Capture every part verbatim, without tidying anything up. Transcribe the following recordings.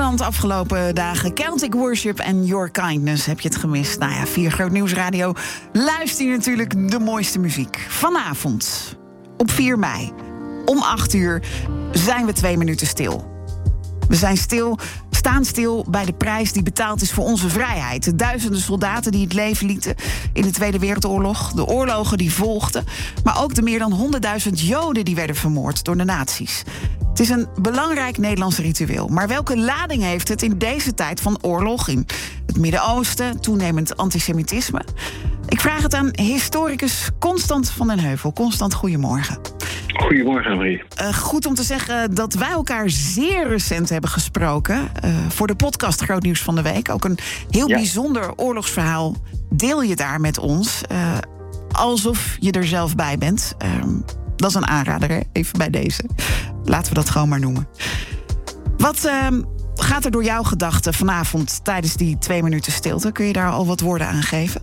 Nederland afgelopen dagen. Celtic Worship en Your Kindness. Heb je het gemist? Nou ja, vier Groot Nieuws Radio. Luister je natuurlijk de mooiste muziek. Vanavond, op vier mei, om acht uur, zijn we twee minuten stil. We zijn stil, staan stil bij de prijs die betaald is voor onze vrijheid. De duizenden soldaten die het leven lieten in de Tweede Wereldoorlog. De oorlogen die volgden. Maar ook de meer dan honderdduizend Joden die werden vermoord door de nazi's. Het is een belangrijk Nederlands ritueel. Maar welke lading heeft het in deze tijd van oorlog in het Midden-Oosten, toenemend antisemitisme? Ik vraag het aan historicus Constant van den Heuvel. Constant, goedemorgen. Goedemorgen, Marie. Uh, goed om te zeggen dat wij elkaar zeer recent hebben gesproken. Uh, voor de podcast Groot Nieuws van de Week. Ook een heel ja. bijzonder oorlogsverhaal deel je daar met ons. Uh, alsof je er zelf bij bent. Uh, dat is een aanrader, hè? Even bij deze. Laten we dat gewoon maar noemen. Wat uh, gaat er door jouw gedachten vanavond tijdens die twee minuten stilte? Kun je daar al wat woorden aan geven?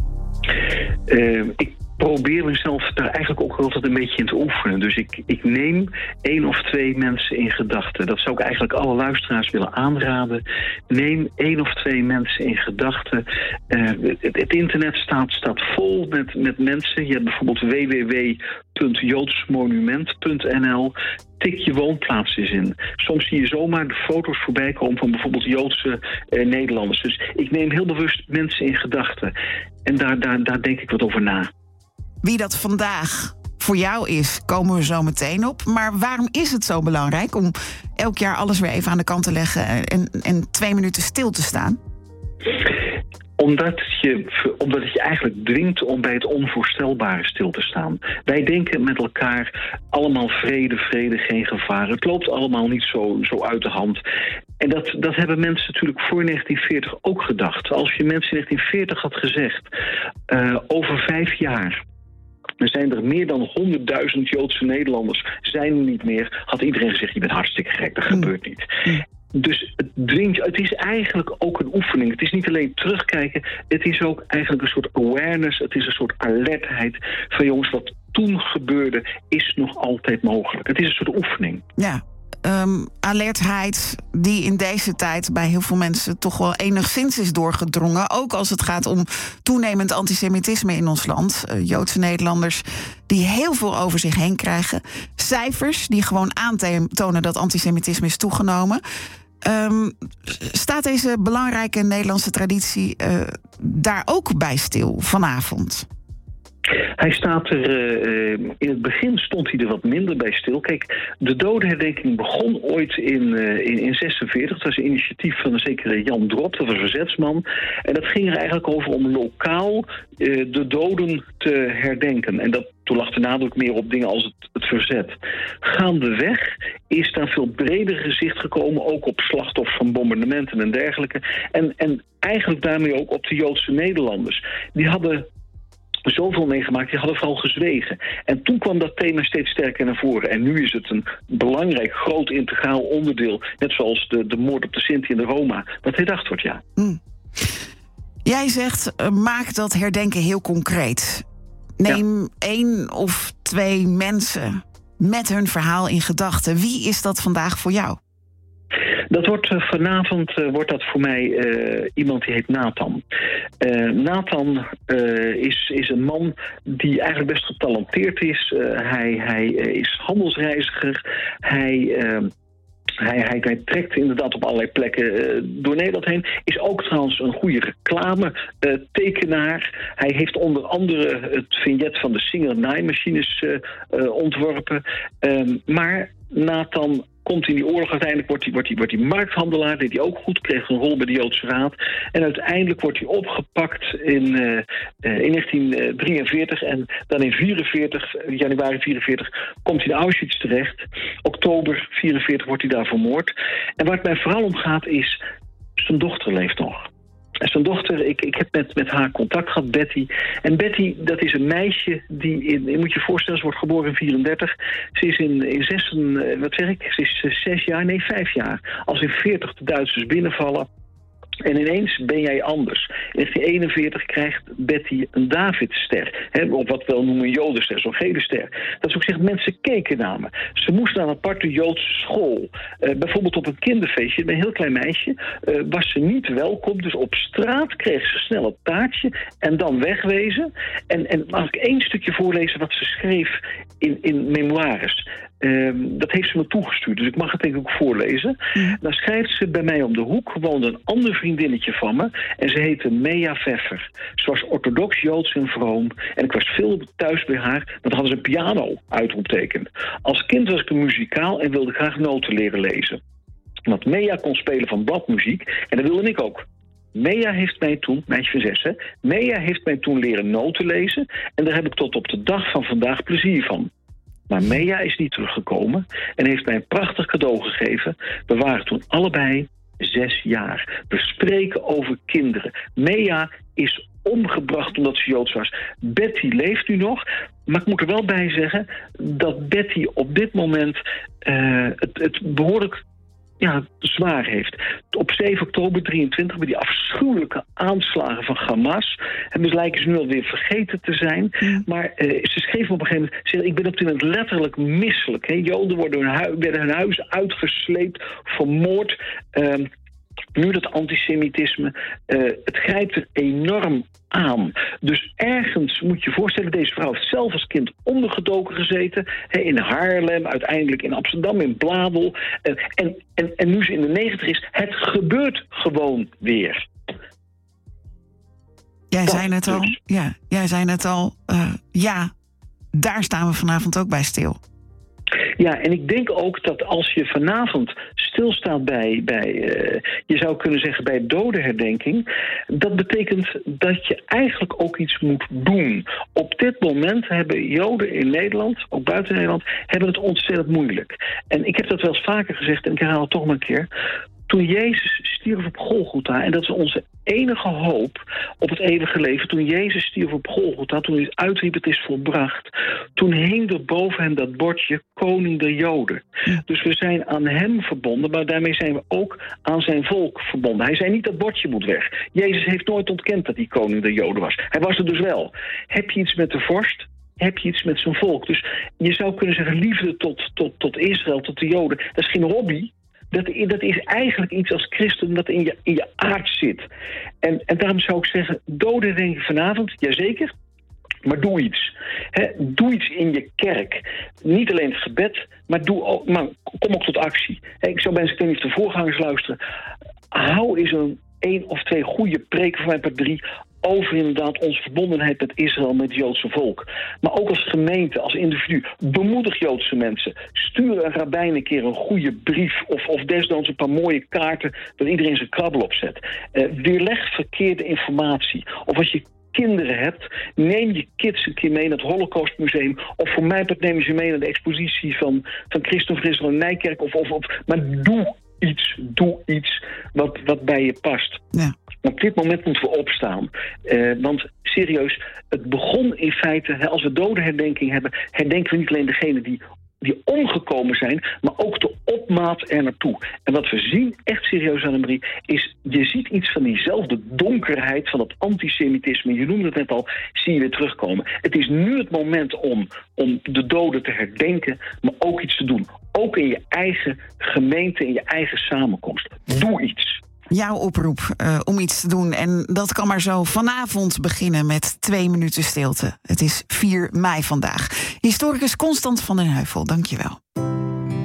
Uh, ik probeer mezelf daar eigenlijk ook altijd een beetje in te oefenen. Dus ik, ik neem één of twee mensen in gedachten. Dat zou ik eigenlijk alle luisteraars willen aanraden. Neem één of twee mensen in gedachten. Uh, het, het internet staat, staat vol met, met mensen. Je hebt bijvoorbeeld w w w punt joodsmonument punt n l. Tik je woonplaats eens in. Soms zie je zomaar de foto's voorbij komen van bijvoorbeeld Joodse eh, Nederlanders. Dus ik neem heel bewust mensen in gedachten. En daar, daar, daar denk ik wat over na. Wie dat vandaag voor jou is, komen we zo meteen op. Maar waarom is het zo belangrijk om elk jaar alles weer even aan de kant te leggen en, en twee minuten stil te staan? Omdat je, omdat het je eigenlijk dwingt om bij het onvoorstelbare stil te staan. Wij denken met elkaar allemaal vrede, vrede, geen gevaar. Het loopt allemaal niet zo, zo uit de hand. En dat, dat hebben mensen natuurlijk voor negentien veertig ook gedacht. Als je mensen in negentien veertig had gezegd, uh, over vijf jaar er zijn er meer dan honderdduizend Joodse Nederlanders, zijn er niet meer, had iedereen gezegd, je bent hartstikke gek, dat gebeurt niet. Dus het dwingt, het is eigenlijk ook een oefening. Het is niet alleen terugkijken, het is ook eigenlijk een soort awareness, het is een soort alertheid van jongens, wat toen gebeurde is nog altijd mogelijk. Het is een soort oefening. Ja. Um, alertheid die in deze tijd bij heel veel mensen toch wel enigszins is doorgedrongen. Ook als het gaat om toenemend antisemitisme in ons land. Uh, Joodse Nederlanders die heel veel over zich heen krijgen. Cijfers die gewoon aantonen dat antisemitisme is toegenomen. Um, staat deze belangrijke Nederlandse traditie uh, daar ook bij stil vanavond? Hij staat er, uh, in het begin stond hij er wat minder bij stil. Kijk, de dodenherdenking begon ooit in, uh, in, in zesenveertig. Dat was een initiatief van een zekere Jan Drop, dat was een verzetsman. En dat ging er eigenlijk over om lokaal uh, de doden te herdenken. En dat, toen lag de nadruk meer op dingen als het, het verzet. Gaandeweg is daar veel breder gezicht gekomen, ook op slachtoffers van bombardementen en dergelijke. En, en eigenlijk daarmee ook op de Joodse Nederlanders. Die hadden zoveel meegemaakt, die hadden vooral gezwegen. En toen kwam dat thema steeds sterker naar voren. En nu is het een belangrijk, groot, integraal onderdeel, net zoals de, de moord op de Sinti en de Roma, wat herdacht wordt, ja. Mm. Jij zegt, uh, maak dat herdenken heel concreet. Neem ja. één of twee mensen met hun verhaal in gedachten. Wie is dat vandaag voor jou? Dat wordt uh, vanavond uh, wordt dat voor mij uh, iemand die heet Nathan. Uh, Nathan uh, is, is een man die eigenlijk best getalenteerd is. Uh, hij hij uh, is handelsreiziger. Hij... Uh, Hij, hij, hij trekt inderdaad op allerlei plekken uh, door Nederland heen. Is ook trouwens een goede reclame-tekenaar. Uh, hij heeft onder andere het vignet van de Singer-naaimachines uh, uh, ontworpen. Um, maar Nathan komt in die oorlog, uiteindelijk wordt hij, wordt hij, wordt hij markthandelaar, deed hij ook goed, kreeg een rol bij de Joodse Raad. En uiteindelijk wordt hij opgepakt in, uh, uh, in negentien drieënveertig en dan in vierenveertig, januari vierenveertig, komt hij in Auschwitz terecht. Oktober vierenveertig wordt hij daar vermoord. En waar het mij vooral om gaat is, zijn dochter leeft nog. En zijn dochter, ik, ik heb met, met haar contact gehad, Betty. En Betty, dat is een meisje die, in, je moet je voorstellen, ze wordt geboren in vierendertig. Ze is in, in zes, wat zeg ik, ze is zes jaar, nee vijf jaar. Als in veertig de Duitsers binnenvallen, En ineens ben jij anders. In negentien eenenveertig krijgt Betty een Davidster. Hè, of wat we wel noemen een Jodenster, zo'n gele ster. Dat is ook gezegd, mensen keken naar me. Ze moesten naar een aparte Joodse school. Uh, bijvoorbeeld op een kinderfeestje, bij een heel klein meisje, uh, was ze niet welkom. Dus op straat kreeg ze snel een taartje en dan wegwezen. En, en mag ik één stukje voorlezen wat ze schreef in, in memoires. Um, dat heeft ze me toegestuurd, dus ik mag het denk ik ook voorlezen. Mm. Dan schrijft ze: bij mij om de hoek woonde een ander vriendinnetje van me en ze heette Mea Pfeffer. Ze was orthodox Joods en vroom en ik was veel thuis bij haar, want dan hadden ze een piano, uitroepteken. Als kind was ik muzikaal en wilde graag noten leren lezen. Want Mea kon spelen van bladmuziek en dat wilde ik ook. Mea heeft mij toen, meisje van zes hè, Mea heeft mij toen leren noten lezen en daar heb ik tot op de dag van vandaag plezier van. Maar Mea is niet teruggekomen en heeft mij een prachtig cadeau gegeven. We waren toen allebei zes jaar. We spreken over kinderen. Mea is omgebracht omdat ze Joods was. Betty leeft nu nog, maar ik moet er wel bij zeggen dat Betty op dit moment uh, het, het behoorlijk ja, zwaar heeft. Op zeven oktober drieëntwintig, bij die afschuwelijke aanslagen van Hamas, en dus lijken ze nu alweer vergeten te zijn. Mm. Maar uh, ze schreef op een gegeven moment, ze, ik ben op dit moment letterlijk misselijk. Hè. Joden worden hun hu- werden hun huis uitgesleept, vermoord. Uh, Nu dat antisemitisme, uh, het grijpt er enorm aan. Dus ergens moet je je voorstellen, deze vrouw heeft zelf als kind ondergedoken gezeten. Hè, in Haarlem, uiteindelijk in Amsterdam, in Bladel. Uh, en, en, en nu ze in de negentig is, het gebeurt gewoon weer. Jij dat zei net dus. al, ja, jij zei net al, uh, ja, daar staan we vanavond ook bij stil. Ja, en ik denk ook dat als je vanavond stilstaat bij, bij uh, je zou kunnen zeggen bij dodenherdenking, dat betekent dat je eigenlijk ook iets moet doen. Op dit moment hebben Joden in Nederland, ook buiten Nederland, hebben het ontzettend moeilijk. En ik heb dat wel eens vaker gezegd en ik herhaal het toch maar een keer. Toen Jezus stierf op Golgotha, en dat is onze enige hoop op het eeuwige leven. Toen Jezus stierf op Golgotha, toen hij uitriep het is volbracht, toen hing er boven hem dat bordje Koning der Joden. Dus we zijn aan hem verbonden, maar daarmee zijn we ook aan zijn volk verbonden. Hij zei niet dat bordje moet weg. Jezus heeft nooit ontkend dat hij Koning der Joden was. Hij was er dus wel. Heb je iets met de vorst? Heb je iets met zijn volk? Dus je zou kunnen zeggen liefde tot, tot, tot Israël, tot de Joden. Dat is geen hobby. Dat, dat is eigenlijk iets als christen dat in je, in je aard zit. En, en daarom zou ik zeggen, dodenherdenking vanavond, jazeker, maar doe iets. He, doe iets in je kerk. Niet alleen het gebed, maar, doe ook, maar kom ook tot actie. He, ik zou mensen, ik weet niet of de voorgangers luisteren, hou eens een één of twee goede preken, voor mij per drie, over inderdaad onze verbondenheid met Israël, met het Joodse volk. Maar ook als gemeente, als individu, bemoedig Joodse mensen. Stuur een rabbijn een keer een goede brief of, of desnoods een paar mooie kaarten waar iedereen zijn krabbel op zet. Uh, weerleg verkeerde informatie. Of als je kinderen hebt, neem je kids een keer mee naar het Holocaustmuseum. Of voor mij neem je ze mee naar de expositie van, van Christopher Israël in Nijkerk. Of, of, of, maar doe iets, doe iets wat, wat bij je past. Ja. Op dit moment moeten we opstaan. Uh, want serieus, het begon in feite, hè, als we dodenherdenking hebben, herdenken we niet alleen degenen die, die omgekomen zijn, maar ook de opmaat er naartoe. En wat we zien, echt serieus Annemarie, is je ziet iets van diezelfde donkerheid van het antisemitisme, je noemde het net al, zie je weer terugkomen. Het is nu het moment om, om de doden te herdenken, maar ook iets te doen. Ook in je eigen gemeente, in je eigen samenkomst. Doe iets. Jouw oproep uh, om iets te doen. En dat kan maar zo vanavond beginnen met twee minuten stilte. Het is vier mei vandaag. Historicus Constant van den Heuvel, dank je wel.